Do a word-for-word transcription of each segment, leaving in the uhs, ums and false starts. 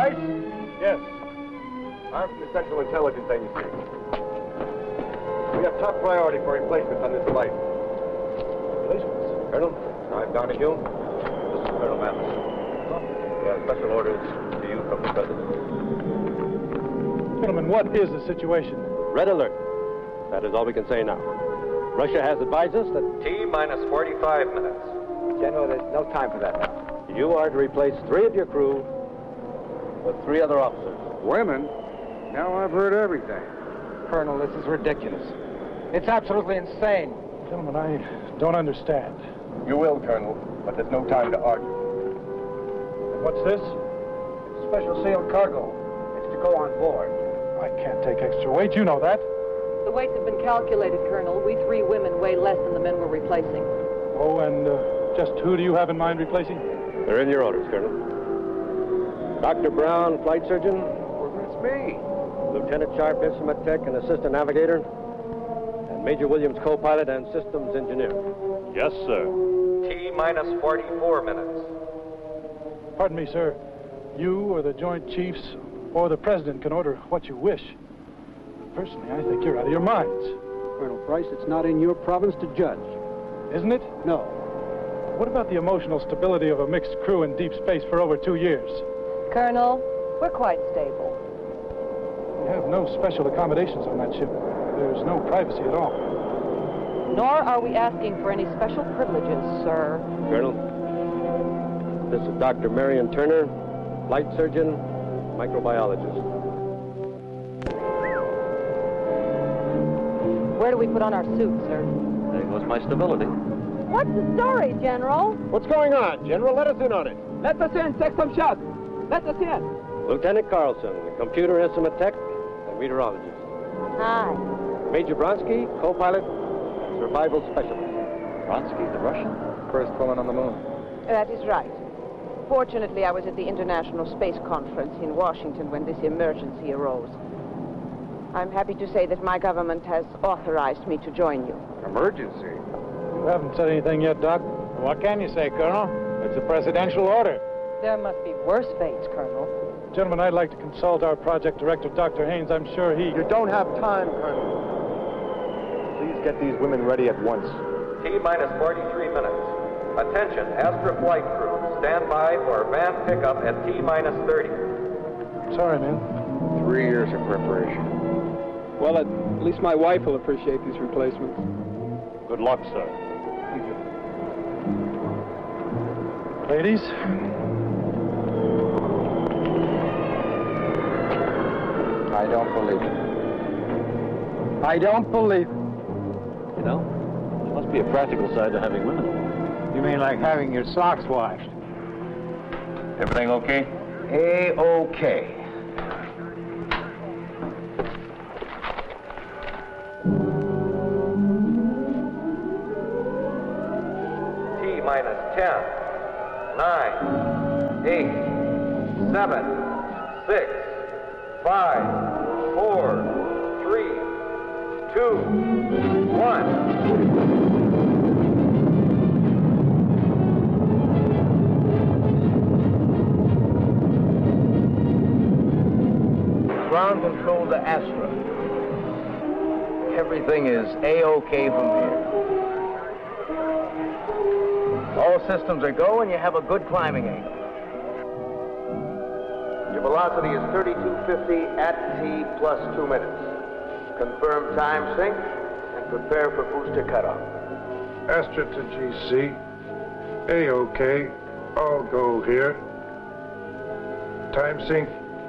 Price? Yes. I'm from the Central Intelligence Agency. We have top priority for replacements on this flight. Replacements? Colonel, I'm Donahue. This is Colonel Mathis. We have special orders to you from the President. Gentlemen, what is the situation? Red alert. That is all we can say now. Russia has advised us that T minus forty-five minutes. General, there's no time for that now. you are to replace three of your crew with three other officers. Women? Now I've heard everything. Colonel, this is ridiculous. It's absolutely insane. Gentlemen, I don't understand. You will, Colonel, but there's no time to argue. What's this? Special sealed cargo. It's to go on board. I can't take extra weight. You know that. The weights have been calculated, Colonel. We three women weigh less than the men we're replacing. Oh, and uh, just who do you have in mind replacing? They're in your orders, Colonel. Doctor Brown, flight surgeon. Well, that's me. Lieutenant Sharp, instrument tech and assistant navigator. And Major Williams, co-pilot and systems engineer. Yes, sir. T minus forty-four minutes. Pardon me, sir. You or the Joint Chiefs or the President can order what you wish. Personally, I think you're out of your minds. Colonel Price, it's not in your province to judge. Isn't it? No. What about the emotional stability of a mixed crew in deep space for over two years? Colonel, we're quite stable. We have no special accommodations on that ship. There's no privacy at all. Nor are we asking for any special privileges, sir. Colonel, this is Doctor Marion Turner, flight surgeon, microbiologist. Where do we put on our suits, sir? There goes my stability. What's the story, General? What's going on, General? Let us in on it. Let us in, take some shots. Let us in. Lieutenant Carlson, computer instrument tech and meteorologist. Hi. Major Bronsky, co-pilot and survival specialist. Bronsky, the Russian? First woman on the moon. That is right. Fortunately, I was at the International Space Conference in Washington when this emergency arose. I'm happy to say that my government has authorized me to join you. Emergency? You haven't said anything yet, Doc. What can you say, Colonel? It's a presidential order. There must be worse fates, Colonel. Gentlemen, I'd like to consult our project director, Doctor Haynes. I'm sure he... You don't have time, Colonel. Please get these women ready at once. T minus forty-three minutes. Attention, Astra flight crew. Stand by for van pickup at T minus thirty. Sorry, man. Three years of preparation. Well, at least my wife will appreciate these replacements. Good luck, sir. Ladies, I don't believe it. I don't believe it. You know, there must be a practical side to having women. You mean like having your socks washed? Everything okay? A-okay. T minus ten, nine, eight, seven, six, five, four, three, two, one. Ground control to Astra. Everything is A-okay from here. All systems are go and you have a good climbing angle. Your velocity is thirty-two fifty at T plus two minutes. Confirm time sync and prepare for booster cutoff. Astra to G C. A-okay. I'll go here. Time sync.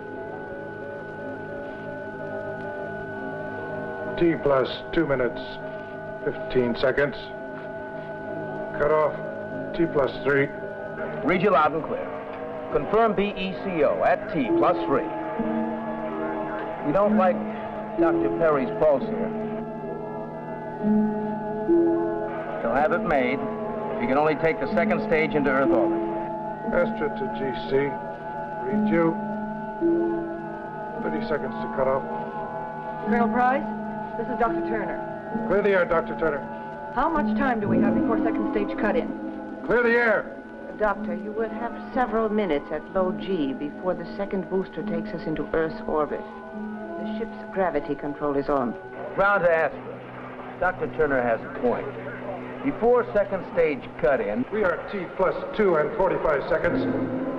T plus two minutes, fifteen seconds. Cut off. T plus three. Read you loud and clear. Confirm B E C O at T plus three. We don't like Doctor Perry's pulse here. He'll have it made if he can only take the second stage into Earth orbit. Astra to G C. Read you. thirty seconds to cut off. Colonel Price, this is Doctor Turner. Clear the air, Doctor Turner. How much time do we have before second stage cut-in? Clear the air. Doctor, you will have several minutes at low G before the second booster takes us into Earth's orbit. The ship's gravity control is on. Round to Astra. Doctor Turner has a point. Before second stage cut-in, We are T plus two and forty-five seconds.